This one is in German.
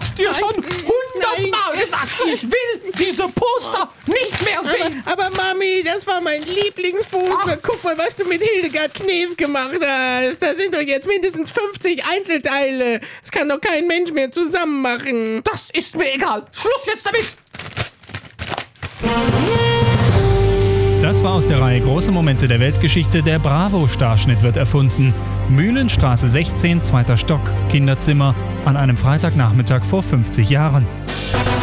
hab's dir schon 100-mal gesagt. Ich will diese Poster nicht mehr sehen. Aber Mami, das war mein Lieblingsposter. Guck mal, was du mit Hildegard Knef gemacht hast. Da sind doch jetzt mindestens 50 Einzelteile. Das kann doch kein Mensch mehr zusammen machen. Das ist mir egal. Schluss jetzt damit. Das war aus der Reihe Große Momente der Weltgeschichte. Der Bravo-Starschnitt wird erfunden. Mühlenstraße 16, 2. Stock, Kinderzimmer, an einem Freitagnachmittag vor 50 Jahren.